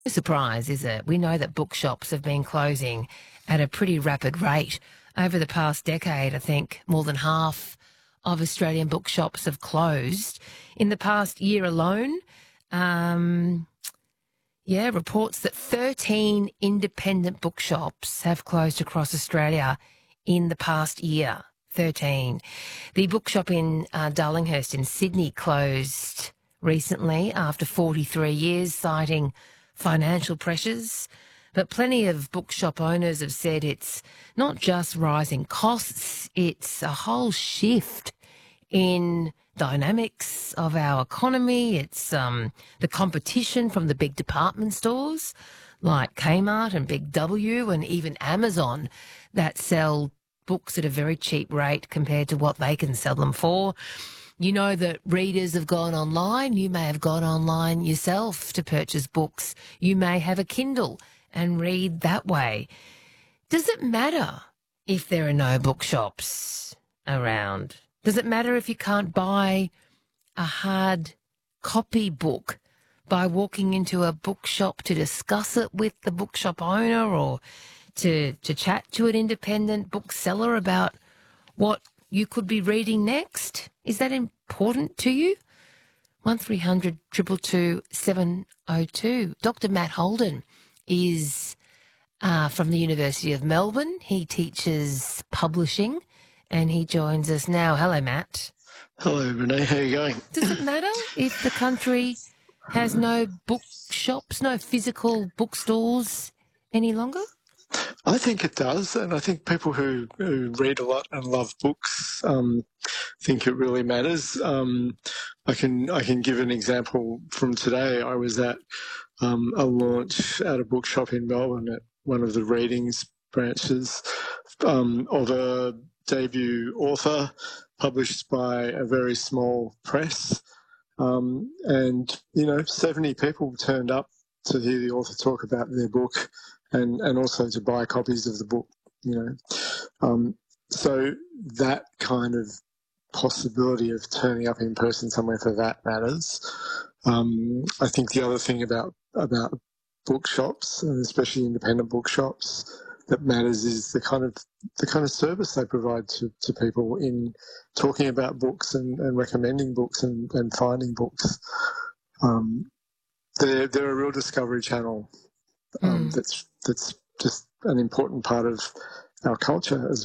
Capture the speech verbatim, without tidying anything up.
No surprise, is it? We know that bookshops have been closing at a pretty rapid rate over the past decade. I think more than half of Australian bookshops have closed in the past year alone. Um, yeah, reports that thirteen independent bookshops have closed across Australia in the past year. thirteen. The bookshop in uh, Darlinghurst in Sydney closed recently after forty-three years, citing financial pressures. But plenty of bookshop owners have said it's not just rising costs, it's a whole shift in dynamics of our economy. It's um, the competition from the big department stores like Kmart and Big W and even Amazon that sell books at a very cheap rate compared to what they can sell them for. You know that readers have gone online. You may have gone online yourself to purchase books. You may have a Kindle and read that way. Does it matter if there are no bookshops around? Does it matter if you can't buy a hard copy book by walking into a bookshop to discuss it with the bookshop owner or to, to chat to an independent bookseller about what you could be reading next? Is that important to you? one three hundred two two two seven oh two. Doctor Matt Holden is uh, from the University of Melbourne. He teaches publishing and he joins us now. Hello, Matt. Hello, Renee. How are you going? Does it matter if the country has no bookshops, no physical bookstores any longer? I think it does, and I think people who, who read a lot and love books um, think it really matters. Um, I can I can give an example from today. I was at um, a launch at a bookshop in Melbourne at one of the readings branches um, of a debut author published by a very small press. Um, and, you know, seventy people turned up to hear the author talk about their book and, and also to buy copies of the book, you know. Um, so that kind of possibility of turning up in person somewhere for that matters. Um, I think the other thing about, about bookshops, and especially independent bookshops, that matters is the kind of the kind of service they provide to, to people in talking about books and, and recommending books and, and finding books. Um, they're, they're a real discovery channel um, Mm. that's that's just an important part of our culture as